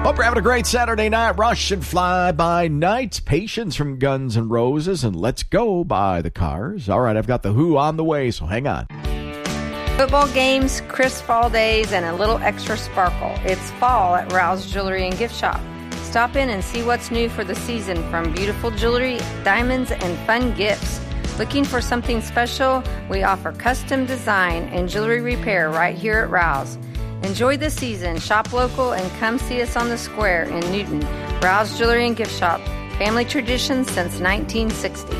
Hope you're having a great Saturday night. Rush and Fly By Night. Patience from Guns N' Roses, and Let's Go by the Cars. All right, I've got The Who on the way, so hang on. Football games, crisp fall days, and a little extra sparkle. It's fall at Rouse Jewelry and Gift Shop. Stop in and see what's new for the season, from beautiful jewelry, diamonds, and fun gifts. Looking for something special? We offer custom design and jewelry repair right here at Rouse. Enjoy the season, shop local, and come see us on the square in Newton. Rouse Jewelry and Gift Shop. Family tradition since 1960.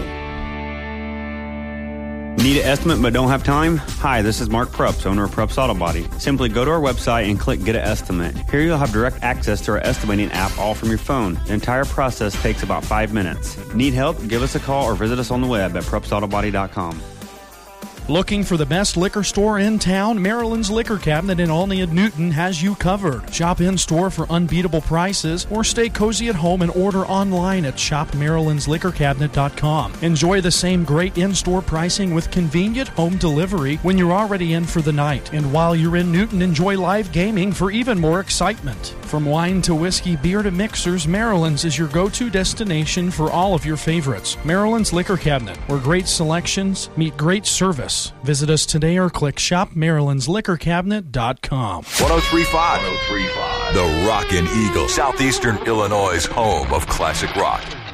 Need an estimate but don't have time? Hi, this is Mark Prups, owner of Prups Auto Body. Simply go to our website and click Get an Estimate. Here you'll have direct access to our estimating app, all from your phone. The entire process takes about 5 minutes. Need help? Give us a call or visit us on the web at PrupsAutoBody.com. Looking for the best liquor store in town? Maryland's Liquor Cabinet in Olney and Newton has you covered. Shop in-store for unbeatable prices or stay cozy at home and order online at shopmarylandsliquorcabinet.com. Enjoy the same great in-store pricing with convenient home delivery when you're already in for the night. And while you're in Newton, enjoy live gaming for even more excitement. From wine to whiskey, beer to mixers, Maryland's is your go-to destination for all of your favorites. Maryland's Liquor Cabinet, where great selections meet great service. Visit us today or click shopmarylandsliquorcabinet.com. 1035. The Rockin' Eagle, Southeastern Illinois' home of classic rock.